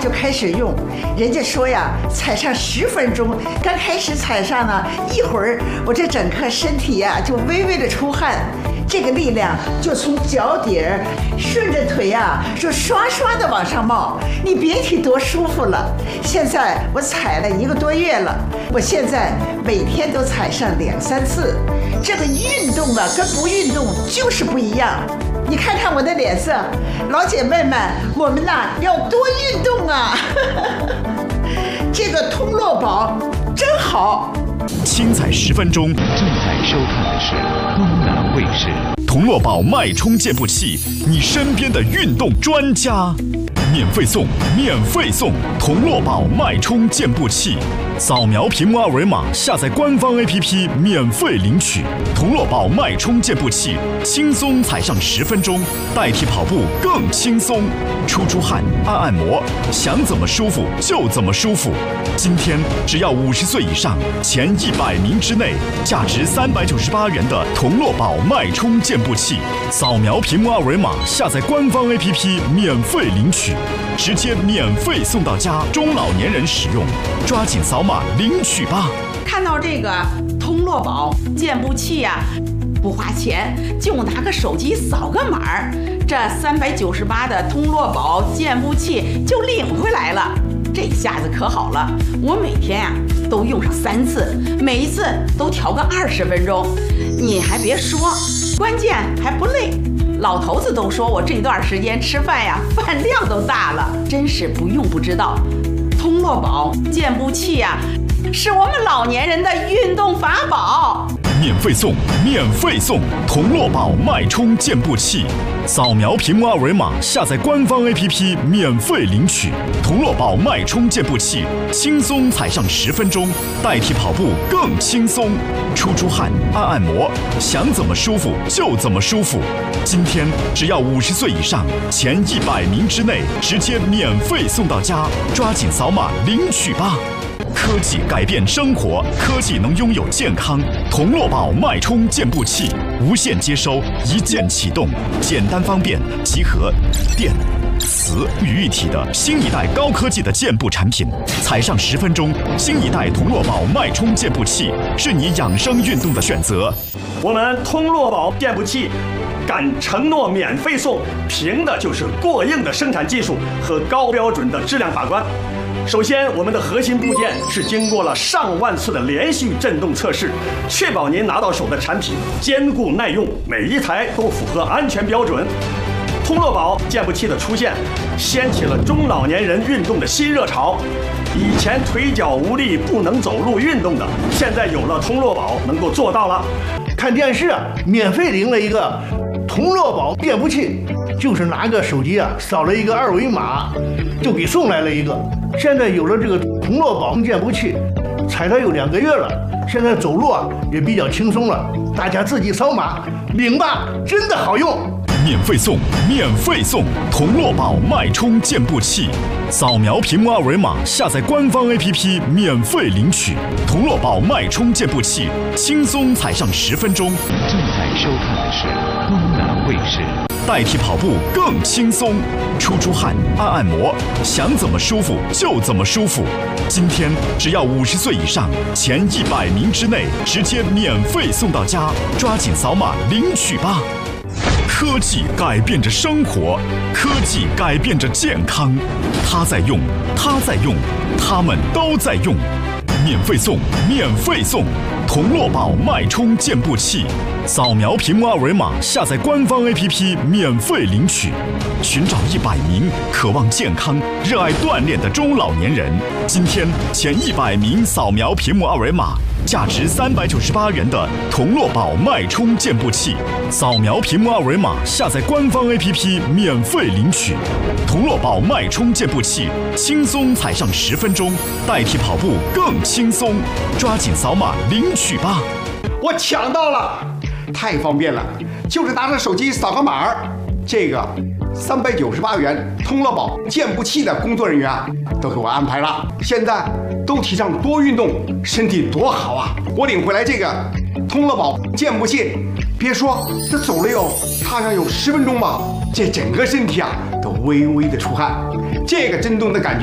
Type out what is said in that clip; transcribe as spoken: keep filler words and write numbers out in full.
就开始用。人家说呀，踩上十分钟，刚开始踩上呢，一会儿我这整个身体呀就微微的出汗，这个力量就从脚底儿顺着腿呀，就刷刷的往上冒，你别提多舒服了。现在我踩了一个多月了，我现在每天都踩上两三次。这个运动啊，跟不运动就是不一样。你看看我的脸色，老姐妹们，我们呐要多运动啊！这个通络宝真好。 轻踩十分钟， 正在收看的是东南卫视同络宝脉冲健步器，你身边的运动专家，免费送，免费送同络宝脉冲健步器，扫描屏幕二维码，下载官方 A P P 免费领取。同络宝脉冲健步器，轻松踩上十分钟，代替跑步更轻松。出出汗，按按摩，想怎么舒服就怎么舒服。今天只要五十岁以上，前一百名之内，价值三百九十八元的同络宝脉冲健步器，扫描屏幕二维码，下载官方 A P P 免费领取，直接免费送到家，中老年人使用，抓紧扫码领取吧。 看到这个通络宝健步器呀、啊，不花钱，就拿个手机扫个码儿，这三百九十八的通络宝健步器就领回来了。这下子可好了，我每天呀、啊、都用上三次，每一次都调个二十分钟。你还别说，关键还不累。老头子都说我这段时间吃饭呀，饭量都大了，真是不用不知道。通络宝健步器呀、啊，是我们老年人的运动法宝。 免费送，免费送同络宝脉冲健步器，扫描屏幕二维码，下载官方 A P P 免费领取。同络宝脉冲健步器，轻松踩上十分钟，代替跑步更轻松。出出汗，按按摩，想怎么舒服就怎么舒服。今天只要五十岁以上，前一百名之内，直接免费送到家，抓紧扫码领取吧。科技改变生活，科技能拥有健康。同络宝脉冲健步器，无线接收，一键启动，简单方便，集合电、磁于一体的新一代高科技的健步产品。踩上十分钟，新一代同络宝脉冲健步器是你养生运动的选择。 我们通络宝健步器敢承诺免费送，凭的就是过硬的生产技术和高标准的质量把关。首先，我们的核心部件是经过了上万次的连续振动测试，确保您拿到手的产品坚固耐用，每一台都符合安全标准。通络宝健步器的出现，掀起了中老年人运动的新热潮。以前腿脚无力不能走路运动的，现在有了通络宝能够做到了。 看电视啊，免费领了一个同络宝健步器，就是拿个手机啊扫了一个二维码，就给送来了一个。现在有了这个同络宝健步器，踩它有两个月了，现在走路啊也比较轻松了。大家自己扫码领吧，真的好用。 免费送，免费送同络宝脉冲健步器，扫描屏幕二维码，下载官方 A P P 免费领取。同络宝脉冲健步器，轻松踩上十分钟。 正在收看的是东南卫视。 代替跑步更轻松，出出汗，按按摩，想怎么舒服就怎么舒服。今天只要五十岁以上，前一百名之内，直接免费送到家，抓紧扫码领取吧。科技改变着生活，科技改变着健康，它在用，它在用，他们都在用。免费送，免费送同络宝脉冲健步器，扫描屏幕二维码，下载官方 A P P 免费领取。寻找一百名渴望健康、热爱锻炼的中老年人，今天前一百名扫描屏幕二维码，价值三百九十八元的同络宝脉冲健步器，扫描屏幕二维码，下载官方 A P P 免费领取。同络宝脉冲健步器，轻松踩上十分钟，代替跑步更轻松，抓紧扫码领取吧。 我抢到了，太方便了，就是拿着手机扫个码儿。这个三百九十八元通络宝健步器的工作人员啊，都给我安排了。现在都提倡多运动，身体多好啊！我领回来这个通络宝健步器，别说这走了有踏上有十分钟吧，这整个身体啊都微微的出汗，这个震动的感觉。